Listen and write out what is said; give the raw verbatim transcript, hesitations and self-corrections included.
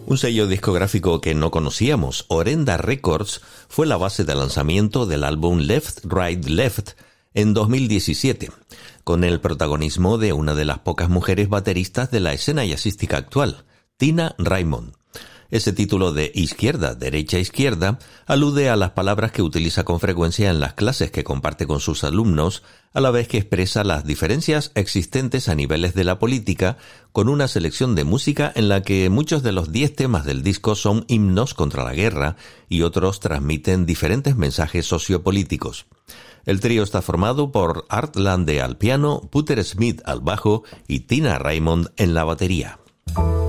Un sello discográfico que no conocíamos, Orenda Records, fue la base de lanzamiento del álbum Left, Right, Left en dos mil diecisiete, con el protagonismo de una de las pocas mujeres bateristas de la escena jazzística actual, Tina Raymond. Ese título de izquierda, derecha, izquierda alude a las palabras que utiliza con frecuencia en las clases que comparte con sus alumnos, a la vez que expresa las diferencias existentes a niveles de la política, con una selección de música en la que muchos de los diez temas del disco son himnos contra la guerra y otros transmiten diferentes mensajes sociopolíticos. El trío está formado por Art Lande al piano, Peter Smith al bajo y Tina Raymond en la batería.